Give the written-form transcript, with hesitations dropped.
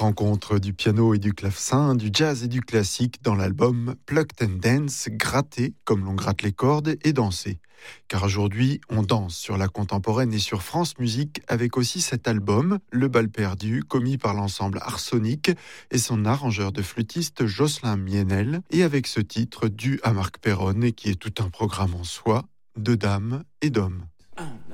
Rencontre du piano et du clavecin, du jazz et du classique dans l'album Plucked and Dance, gratter comme l'on gratte les cordes et danser. Car aujourd'hui, on danse sur la contemporaine et sur France Musique avec aussi cet album, Le Bal perdu, commis par l'ensemble Arsonic et son arrangeur de flûtiste Jocelyn Mienel, et avec ce titre dû à Marc Perron et qui est tout un programme en soi, de dames et d'hommes.